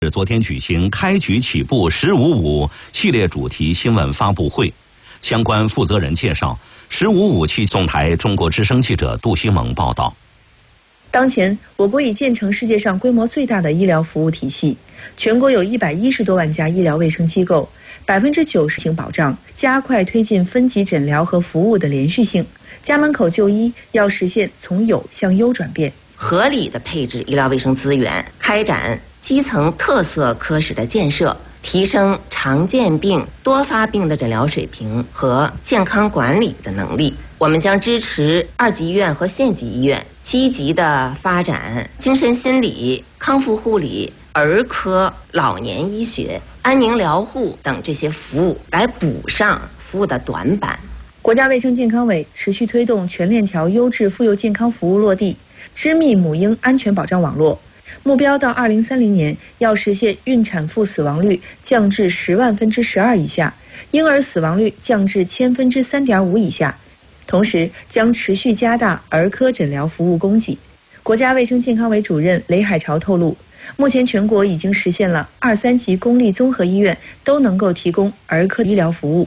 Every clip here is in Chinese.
昨天举行开局起步“1055”系列主题新闻发布会，相关负责人介绍，“1055”系总台中国之声记者杜西蒙报道。 当前，我国已建成世界上规模最大的医疗服务体系，全国有110多万家医疗卫生机构，90%性保障，加快推进分级诊疗和服务的连续性。家门口就医要实现从有向优转变， 合理的配置医疗卫生资源，开展基层特色科室的建设，提升常见病、多发病的诊疗水平和健康管理的能力。我们将支持2级医院和县级医院积极的发展精神心理、康复护理、儿科、老年医学、安宁疗护等这些服务，来补上服务的短板。 国家卫生健康委持续推动全链条优质妇幼健康服务落地，织密母婴安全保障网络，目标到2030年要实现孕产妇死亡率降至10万分之12以下，婴儿死亡率降至1000分之3.5以下。同时，将持续加大儿科诊疗服务供给。国家卫生健康委主任雷海潮透露，目前全国已经实现了2、3级公立综合医院都能够提供儿科医疗服务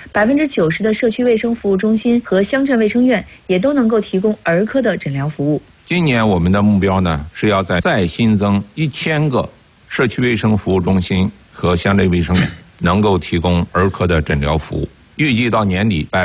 ，90%的社区卫生服务中心和乡镇卫生院也都能够提供儿科的诊疗服务。 今年我们的目标呢，是要再新增1000个社区卫生服务中心和乡镇卫生院能够提供儿科的诊疗服务。预计到年底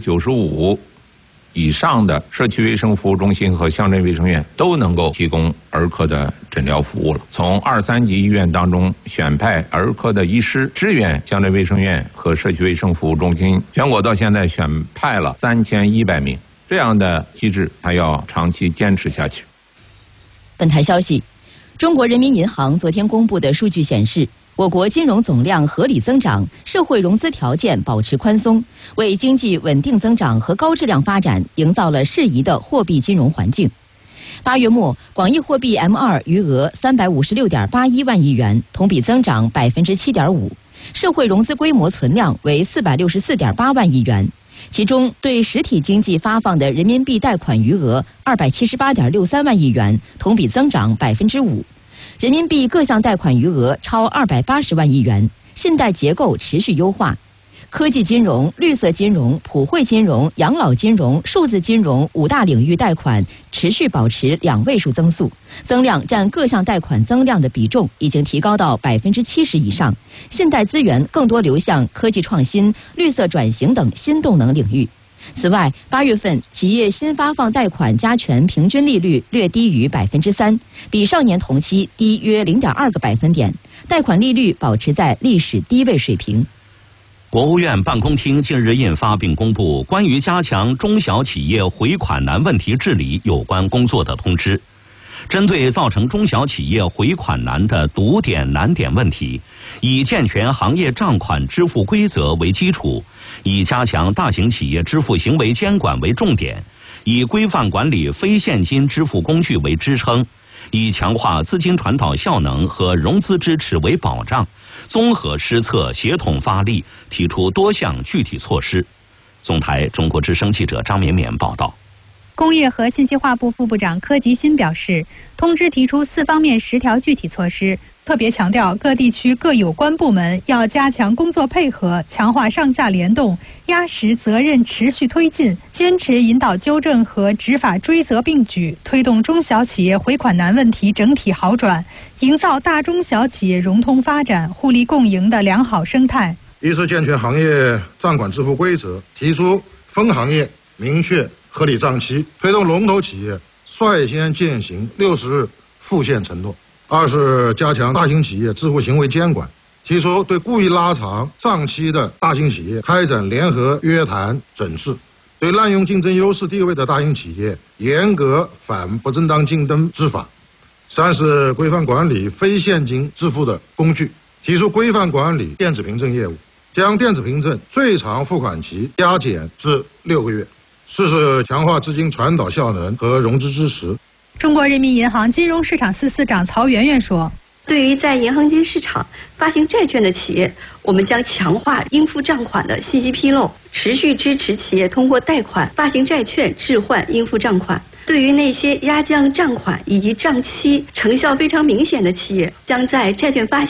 ，95%以上的社区卫生服务中心和乡镇卫生院都能够提供儿科的诊疗服务了。从2、3级医院当中选派儿科的医师支援乡镇卫生院和社区卫生服务中心，全国到现在选派了3100名。这样的机制还要长期坚持下去。 本台消息，中国人民银行昨天公布的数据显示，我国金融总量合理增长，社会融资条件保持宽松，为经济稳定增长和高质量发展营造了适宜的货币金融环境。8月末，广义货币 M2 余额356.81万亿元，同比增长7.5%，社会融资规模存量为464.8万亿元。其中，对实体经济发放的人民币贷款余额278.63万亿元，同比增长5%。人民币各项贷款余额超280万亿元，信贷结构持续优化。科技金融、绿色金融、普惠金融、养老金融、数字金融5大领域贷款持续保持2位数增速，增量占各项贷款增量的比重已经提高到70%以上，信贷资源更多流向科技创新、绿色转型等新动能领域。此外，8月份企业新发放贷款加权平均利率略低于3%，比上年同期低约0.2个百分点，贷款利率保持在历史低位水平。 国务院办公厅近日印发并公布关于加强中小企业回款难问题治理有关工作的通知，针对造成中小企业回款难的堵点难点问题，以健全行业账款支付规则为基础，以加强大型企业支付行为监管为重点，以规范管理非现金支付工具为支撑，以强化资金传导效能和融资支持为保障，综合施策，协同发力，提出多项具体措施。总台中国之声记者张绵绵报道。 工业和信息化部副部长柯吉新表示，通知提出4方面10条具体措施，特别强调各地区各有关部门要加强工作配合，强化上下联动，压实责任持续推进，坚持引导纠正和执法追责并举，推动中小企业回款难问题整体好转，营造大中小企业融通发展、互利共赢的良好生态。 一是健全行业账管支付规则，提出分行业明确合理账期，推动龙头企业率先践行60日付现承诺。2是加强大型企业支付行为监管，提出对故意拉长账期的大型企业开展联合约谈整治，对滥用竞争优势地位的大型企业严格反不正当竞争执法。3是规范管理非现金支付的工具，提出规范管理电子凭证业务，将电子凭证最长付款期加减至6个月。4是强化资金传导效能和融资支持。 中国人民银行金融市场司司长曹媛媛说， 对于在银行间市场发行债券的企业，我们将强化应付账款的信息披露，持续支持企业通过贷款、发行债券置换应付账款， 对于那些压降账款以及账期成效非常明显的企业，将在债券发